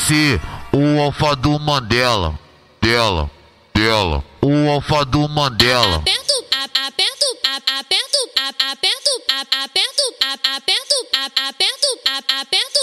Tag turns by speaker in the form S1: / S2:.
S1: ser o alfa do Mandela. Dela. O alfa do Mandela.
S2: Aperto, aperto, aperto, aperto, aperto, aperto, aperto.